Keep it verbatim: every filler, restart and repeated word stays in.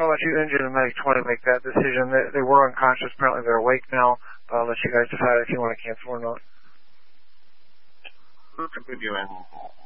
I'll let you, Engine and Medic twenty, make that decision. They, they were unconscious. Apparently they're awake now. I'll let you guys decide if you want to cancel or not. Good with you, and